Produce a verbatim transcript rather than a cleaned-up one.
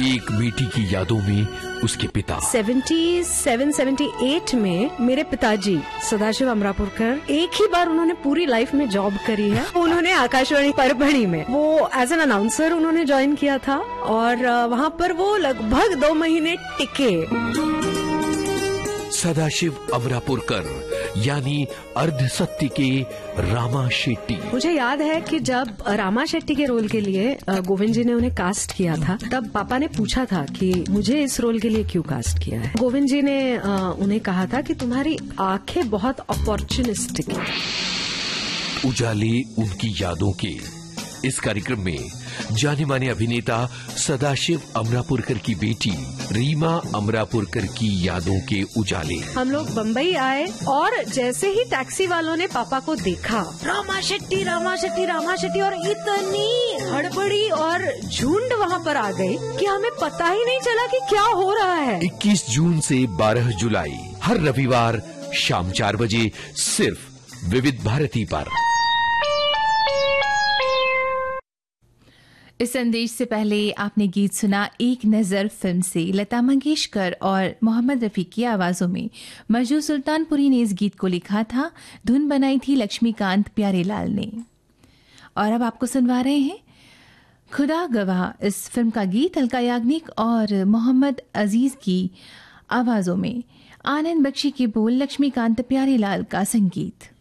एक बेटी की यादों में उसके पिता। सतहत्तर अठहत्तर में मेरे पिताजी सदाशिव अमरापुरकर, एक ही बार उन्होंने पूरी लाइफ में जॉब करी है। उन्होंने आकाशवाणी परभणी में वो एज एन अनाउंसर उन्होंने ज्वाइन किया था और वहाँ पर वो लगभग दो महीने टिके। सदाशिव अमरापुरकर यानी अर्ध सत्य के रामा शेट्टी। मुझे याद है कि जब रामा शेट्टी के रोल के लिए गोविंद जी ने उन्हें कास्ट किया था, तब पापा ने पूछा था कि मुझे इस रोल के लिए क्यों कास्ट किया है। गोविंद जी ने उन्हें कहा था कि तुम्हारी आंखें बहुत अपॉर्चुनिस्टिक हैं। उजाले उनकी यादों के इस कार्यक्रम में जाने माने अभिनेता सदाशिव अमरापुरकर की बेटी रीमा अमरापुरकर की यादों के उजाले। हम लोग बम्बई आए और जैसे ही टैक्सी वालों ने पापा को देखा, रामा शेट्टी रामा शेट्टी रामा शेट्टी, और इतनी हड़बड़ी और झुंड वहाँ पर आ गई कि हमें पता ही नहीं चला कि क्या हो रहा है। इक्कीस जून से बारह जुलाई हर रविवार शाम चार बजे सिर्फ विविध भारती पर। इस संदेश से पहले आपने गीत सुना एक नजर फिल्म से। लता मंगेशकर और मोहम्मद रफी की आवाजों में मजनू सुल्तानपुरी ने इस गीत को लिखा था। धुन बनाई थी लक्ष्मीकांत प्यारेलाल ने। और अब आपको सुनवा रहे हैं खुदा गवाह इस फिल्म का गीत अलका याग्निक और मोहम्मद अजीज की आवाजों में। आनंद बख्शी के बोल, लक्ष्मीकांत प्यारेलाल का संगीत।